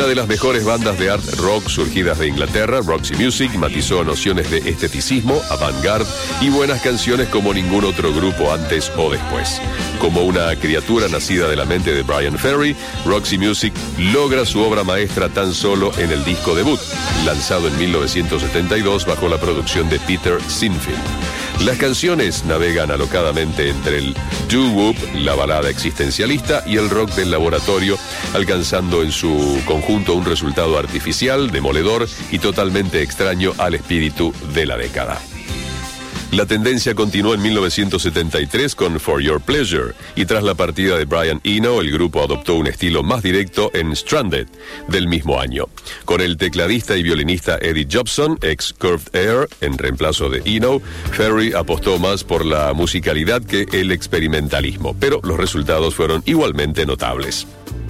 Una de las mejores bandas de art rock surgidas de Inglaterra, Roxy Music matizó nociones de esteticismo, avant-garde y buenas canciones como ningún otro grupo antes o después. Como una criatura nacida de la mente de Bryan Ferry, Roxy Music logra su obra maestra tan solo en el disco debut, lanzado en 1972 bajo la producción de Peter Sinfield. Las canciones navegan alocadamente entre el doo-wop, la balada existencialista, y el rock del laboratorio, alcanzando en su conjunto un resultado artificial, demoledor y totalmente extraño al espíritu de la década. La tendencia continuó en 1973 con For Your Pleasure, y tras la partida de Brian Eno, el grupo adoptó un estilo más directo en Stranded del mismo año. Con el tecladista y violinista Eddie Jobson, ex Curved Air, en reemplazo de Eno, Ferry apostó más por la musicalidad que el experimentalismo, pero los resultados fueron igualmente notables.